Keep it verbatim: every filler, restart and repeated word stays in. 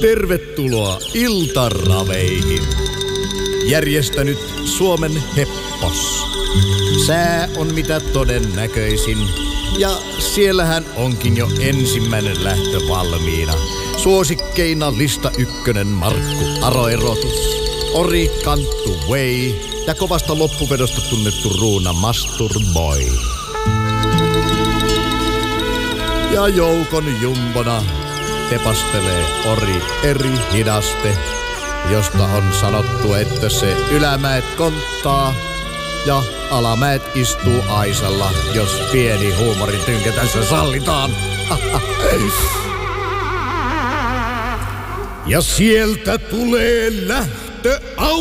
Tervetuloa iltaraveihin. Järjestänyt Suomen Heppos. Sää on mitä todennäköisin. Ja siellähän onkin jo ensimmäinen lähtö valmiina. Suosikkeina lista ykkönen Markku Aroerotus, Ori Kanttu Way ja kovasta loppuvedosta tunnettu Ruuna Masturboy. Ja joukon jumbona tepastelee Ori Eri Hidaste, josta on sanottu, että se ylämäet konttaa ja alamäet istuu aisalla, jos pieni huumorintynkä tässä sallitaan. Ja sieltä tulee lähtö